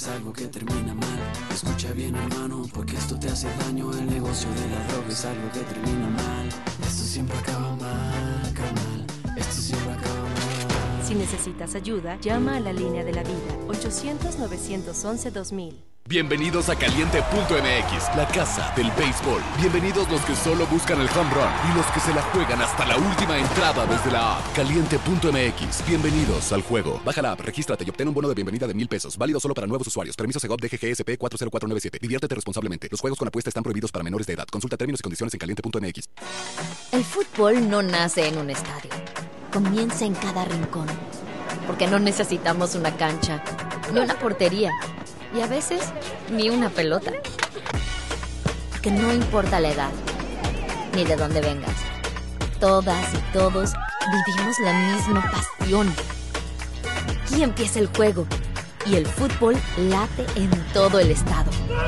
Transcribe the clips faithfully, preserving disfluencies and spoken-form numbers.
Es algo que termina mal. Escucha bien, hermano, porque esto te hace daño. El negocio de la droga es algo que termina mal. Esto siempre acaba mal, carnal. Esto siempre acaba mal. Si necesitas ayuda, llama a la línea de la vida, ochocientos, novecientos once, dos mil. Bienvenidos a Caliente punto M X, la casa del béisbol. Bienvenidos los que solo buscan el home run y los que se la juegan hasta la última entrada desde la app. Caliente punto M X, bienvenidos al juego. Baja la app, regístrate y obtén un bono de bienvenida de mil pesos. Válido solo para nuevos usuarios. Permiso Segov D G G S P cuatro cero cuatro nueve siete. Diviértete responsablemente. Los juegos con apuesta están prohibidos para menores de edad. Consulta términos y condiciones en Caliente punto M X. El fútbol no nace en un estadio. Comienza en cada rincón. Porque no necesitamos una cancha, ni una portería. Y a veces, ni una pelota. Porque no importa la edad, ni de dónde vengas. Todas y todos vivimos la misma pasión. Aquí empieza el juego. Y el fútbol late en todo el estado.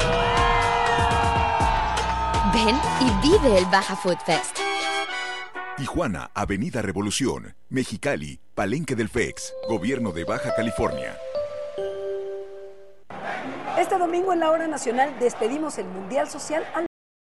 Ven y vive el Baja Food Fest. Tijuana, Avenida Revolución. Mexicali, Palenque del F E X. Gobierno de Baja California. Este domingo en la Hora Nacional despedimos el Mundial Social a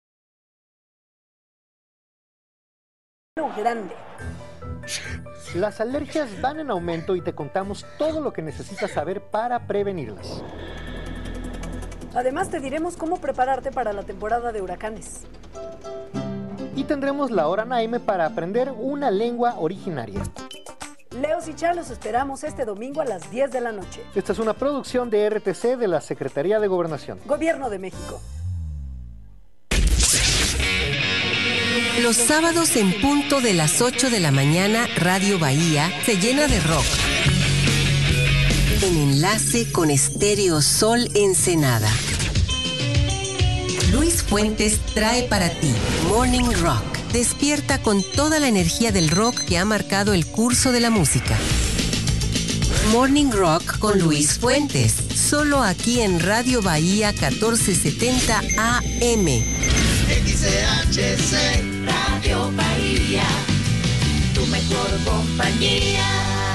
lo grande. Las alergias van en aumento y te contamos todo lo que necesitas saber para prevenirlas. Además te diremos cómo prepararte para la temporada de huracanes. Y tendremos la Hora Naime para aprender una lengua originaria. Leos y Char los esperamos este domingo a las diez de la noche. Esta es una producción de R T C de la Secretaría de Gobernación. Gobierno de México. Los sábados en punto de las ocho de la mañana, Radio Bahía se llena de rock. En enlace con Estéreo Sol Ensenada. Luis Fuentes trae para ti Morning Rock. Despierta con toda la energía del rock que ha marcado el curso de la música. Morning Rock con Luis Fuentes, solo aquí en Radio Bahía catorce setenta A M. X H C Radio Bahía, tu mejor compañía.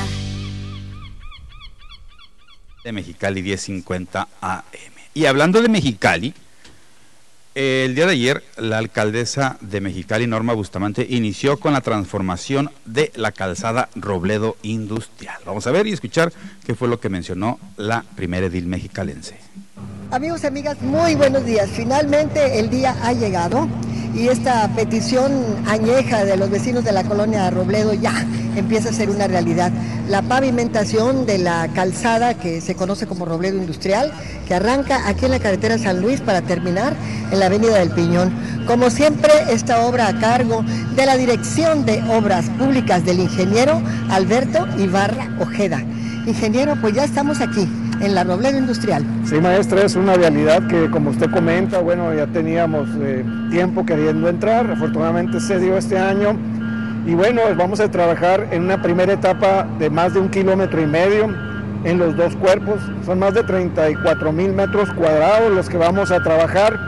De Mexicali diez cincuenta A M. Y hablando de Mexicali, el día de ayer, la alcaldesa de Mexicali, Norma Bustamante, inició con la transformación de la calzada Robledo Industrial. Vamos a ver y escuchar qué fue lo que mencionó la primera edil mexicalense. Amigos y amigas, muy buenos días. Finalmente el día ha llegado y esta petición añeja de los vecinos de la colonia Robledo ya empieza a ser una realidad. La pavimentación de la calzada que se conoce como Robledo Industrial, que arranca aquí en la carretera San Luis para terminar en la avenida del Piñón. Como siempre, esta obra a cargo de la Dirección de Obras Públicas del ingeniero Alberto Ibarra Ojeda. Ingeniero, pues ya estamos aquí en la Robledo Industrial. Sí, maestra, es una realidad que, como usted comenta, bueno, ya teníamos eh, tiempo queriendo entrar, afortunadamente se dio este año, y bueno, vamos a trabajar en una primera etapa de más de un kilómetro y medio en los dos cuerpos, son más de treinta y cuatro mil metros cuadrados los que vamos a trabajar,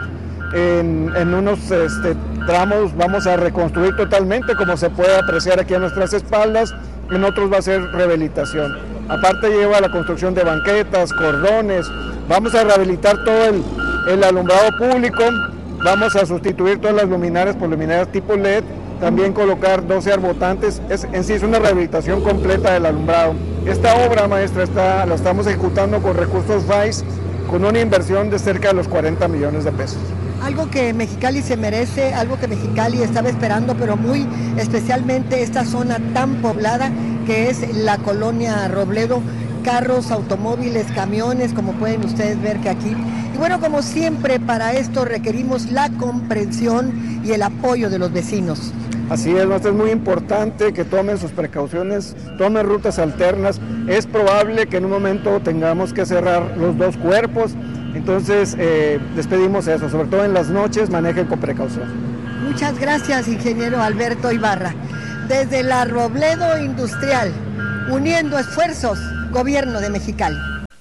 en, en unos este, tramos vamos a reconstruir totalmente, como se puede apreciar aquí a nuestras espaldas, en otros va a ser rehabilitación. Aparte lleva la construcción de banquetas, cordones, vamos a rehabilitar todo el, el alumbrado público, vamos a sustituir todas las luminarias por luminarias tipo L E D, también colocar doce arbotantes, es, en sí es una rehabilitación completa del alumbrado. Esta obra, maestra, está, la estamos ejecutando con recursos F A I S, con una inversión de cerca de los cuarenta millones de pesos. Algo que Mexicali se merece, algo que Mexicali estaba esperando, pero muy especialmente esta zona tan poblada que es la colonia Robledo, carros, automóviles, camiones, como pueden ustedes ver que aquí. Y bueno, como siempre, para esto requerimos la comprensión y el apoyo de los vecinos. Así es, es muy importante que tomen sus precauciones, tomen rutas alternas. Es probable que en un momento tengamos que cerrar los dos cuerpos, entonces eh, les pedimos eso, sobre todo en las noches, manejen con precaución. Muchas gracias, ingeniero Alberto Ibarra. Desde la Robledo Industrial, uniendo esfuerzos, Gobierno de Mexicali.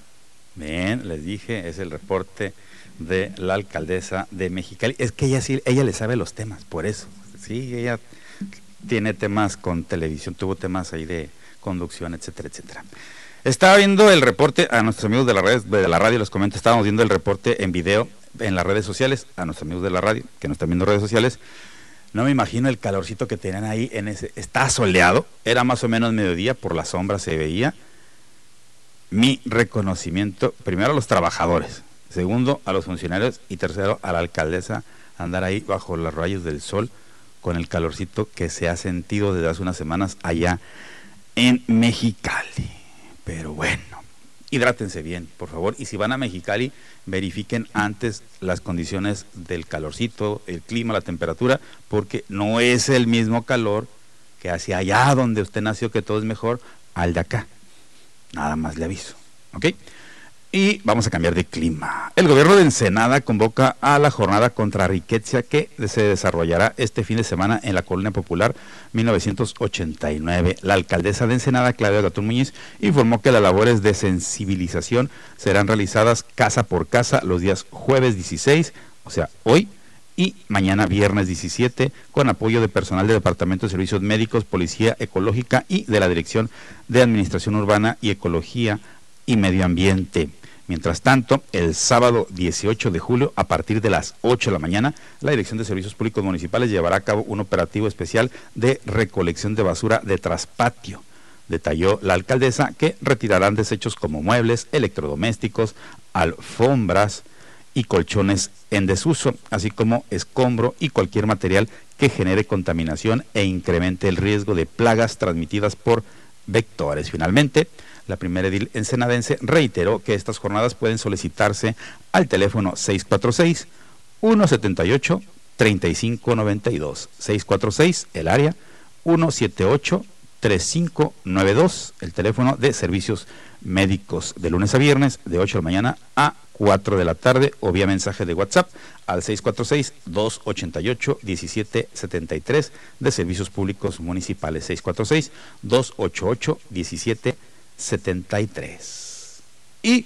Bien, les dije, es el reporte de la alcaldesa de Mexicali. Es que ella sí, ella le sabe los temas, por eso. Sí, ella tiene temas con televisión, tuvo temas ahí de conducción, etcétera, etcétera. Estaba viendo el reporte, a nuestros amigos de la, red, de la radio les comento, estábamos viendo el reporte en video en las redes sociales, a nuestros amigos de la radio que no están viendo redes sociales. No me imagino el calorcito que tenían ahí, en ese, está soleado, era más o menos mediodía, por la sombra se veía. Mi reconocimiento, primero a los trabajadores, segundo a los funcionarios y tercero a la alcaldesa, andar ahí bajo los rayos del sol con el calorcito que se ha sentido desde hace unas semanas allá en Mexicali. Pero bueno, hidrátense bien, por favor, y si van a Mexicali, verifiquen antes las condiciones del calorcito, el clima, la temperatura, porque no es el mismo calor que hacia allá donde usted nació, que todo es mejor, al de acá. Nada más le aviso, ¿ok? Y vamos a cambiar de clima. El gobierno de Ensenada convoca a la jornada contra riqueza que se desarrollará este fin de semana en la Colonia Popular mil novecientos ochenta y nueve. La alcaldesa de Ensenada, Claudia Gatún Muñiz, informó que las labores de sensibilización serán realizadas casa por casa los días jueves dieciséis, o sea, hoy, y mañana viernes diecisiete, con apoyo de personal del Departamento de Servicios Médicos, Policía Ecológica y de la Dirección de Administración Urbana y Ecología y Medio Ambiente. Mientras tanto, el sábado dieciocho de julio, a partir de las ocho de la mañana, la Dirección de Servicios Públicos Municipales llevará a cabo un operativo especial de recolección de basura de traspatio. Detalló la alcaldesa que retirarán desechos como muebles, electrodomésticos, alfombras y colchones en desuso, así como escombro y cualquier material que genere contaminación e incremente el riesgo de plagas transmitidas por vectores. Finalmente, la primera edil ensenadense reiteró que estas jornadas pueden solicitarse al teléfono seis cuatro seis, uno siete ocho, tres cinco nueve dos, seis cuatro seis, el área, uno siete ocho, tres cinco nueve dos, el teléfono de servicios médicos, de lunes a viernes, de ocho de la mañana a cuatro de la tarde, o vía mensaje de WhatsApp al seis cuatro seis, dos ocho ocho, uno siete siete tres de Servicios Públicos Municipales, seis cuatro seis, dos ocho ocho, uno siete setenta y tres. Y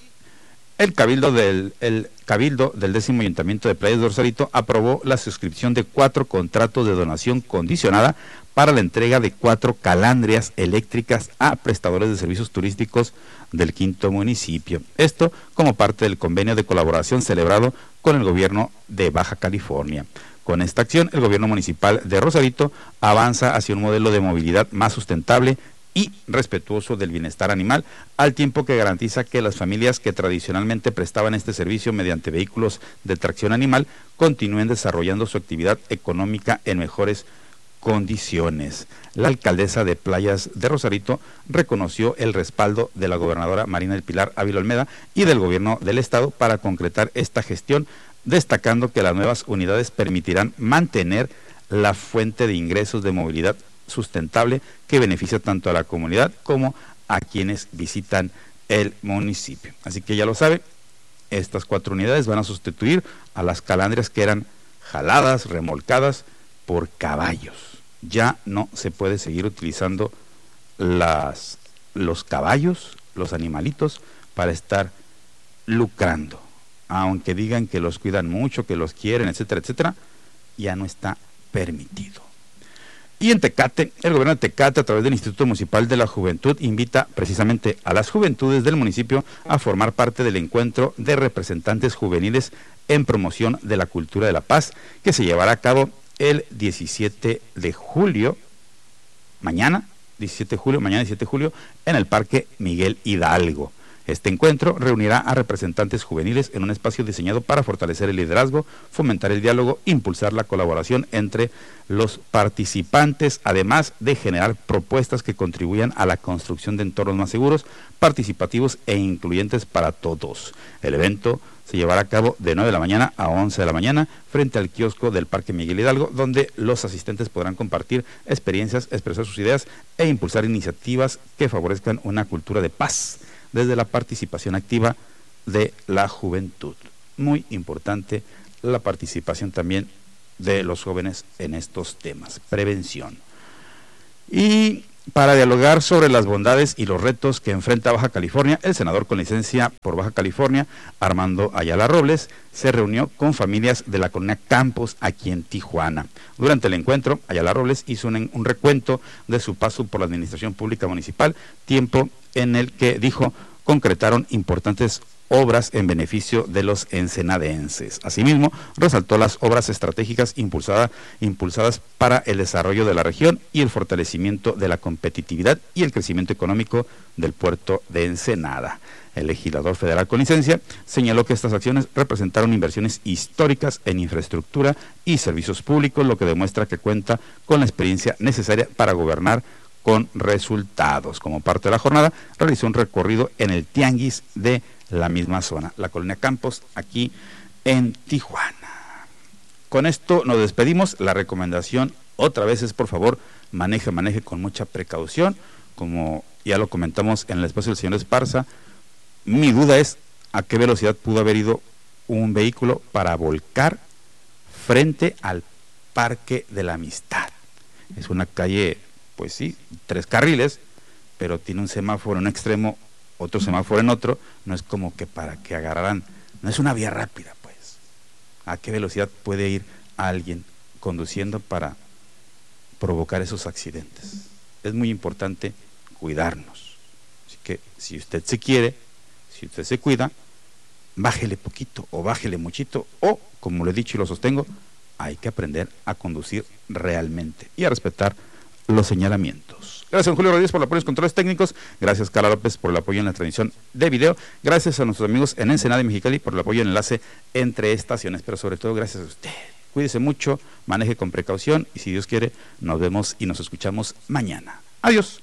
el cabildo del el cabildo del décimo ayuntamiento de Playas de Rosarito aprobó la suscripción de cuatro contratos de donación condicionada para la entrega de cuatro calandrias eléctricas a prestadores de servicios turísticos del quinto municipio. Esto como parte del convenio de colaboración celebrado con el gobierno de Baja California. Con esta acción, el gobierno municipal de Rosarito avanza hacia un modelo de movilidad más sustentable y respetuoso del bienestar animal, al tiempo que garantiza que las familias que tradicionalmente prestaban este servicio mediante vehículos de tracción animal continúen desarrollando su actividad económica en mejores condiciones. La alcaldesa de Playas de Rosarito reconoció el respaldo de la gobernadora Marina del Pilar Ávila Olmeda y del gobierno del estado para concretar esta gestión, destacando que las nuevas unidades permitirán mantener la fuente de ingresos de movilidad sustentable que beneficia tanto a la comunidad como a quienes visitan el municipio. Así que ya lo sabe, estas cuatro unidades van a sustituir a las calandrias que eran jaladas, remolcadas por caballos. Ya no se puede seguir utilizando las, los caballos, los animalitos, para estar lucrando. Aunque digan que los cuidan mucho, que los quieren, etcétera, etcétera, ya no está permitido. Y en Tecate, el gobierno de Tecate, a través del Instituto Municipal de la Juventud, invita precisamente a las juventudes del municipio a formar parte del encuentro de representantes juveniles en promoción de la cultura de la paz, que se llevará a cabo el diecisiete de julio, mañana, diecisiete de julio, mañana diecisiete de julio, en el Parque Miguel Hidalgo. Este encuentro reunirá a representantes juveniles en un espacio diseñado para fortalecer el liderazgo, fomentar el diálogo, impulsar la colaboración entre los participantes, además de generar propuestas que contribuyan a la construcción de entornos más seguros, participativos e incluyentes para todos. El evento se llevará a cabo de nueve de la mañana a once de la mañana frente al kiosco del Parque Miguel Hidalgo, donde los asistentes podrán compartir experiencias, expresar sus ideas e impulsar iniciativas que favorezcan una cultura de paz desde la participación activa de la juventud. Muy importante la participación también de los jóvenes en estos temas. Prevención. Y Para dialogar sobre las bondades y los retos que enfrenta Baja California, el senador con licencia por Baja California, Armando Ayala Robles, se reunió con familias de la colonia Campos aquí en Tijuana. Durante el encuentro, Ayala Robles hizo un, un recuento de su paso por la administración pública municipal, tiempo en el que, dijo, concretaron importantes obras en beneficio de los ensenadenses. Asimismo, resaltó las obras estratégicas impulsada, impulsadas para el desarrollo de la región y el fortalecimiento de la competitividad y el crecimiento económico del puerto de Ensenada. El legislador federal con licencia señaló que estas acciones representaron inversiones históricas en infraestructura y servicios públicos, lo que demuestra que cuenta con la experiencia necesaria para gobernar con resultados. Como parte de la jornada, realizó un recorrido en el tianguis de la misma zona, la colonia Campos, aquí en Tijuana. Con esto nos despedimos. La recomendación otra vez es, por favor, maneje, maneje con mucha precaución, como ya lo comentamos en el espacio del señor Esparza. Mi duda es a qué velocidad pudo haber ido un vehículo para volcar frente al Parque de la Amistad. Es una calle, pues sí, tres carriles, pero tiene un semáforo en un extremo, otro semáforo en otro. No es como que para que agarraran, no es una vía rápida, pues. ¿A qué velocidad puede ir alguien conduciendo para provocar esos accidentes? Es muy importante cuidarnos. Así que si usted se quiere, si usted se cuida, bájele poquito o bájele muchito, o, como lo he dicho y lo sostengo, hay que aprender a conducir realmente y a respetar los señalamientos. Gracias, don Julio Rodríguez, por el apoyo en los controles técnicos. Gracias, Carla López, por el apoyo en la transmisión de video. Gracias a nuestros amigos en Ensenada y Mexicali por el apoyo en el enlace entre estaciones. Pero sobre todo, gracias a usted. Cuídese mucho, maneje con precaución y, si Dios quiere, nos vemos y nos escuchamos mañana. Adiós.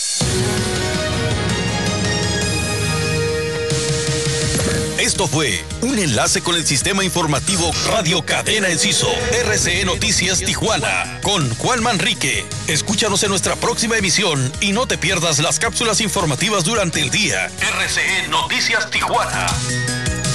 Esto fue un enlace con el sistema informativo Radio Cadena Enciso, R C E Noticias Tijuana, con Juan Manrique. Escúchanos en nuestra próxima emisión y no te pierdas las cápsulas informativas durante el día. R C E Noticias Tijuana.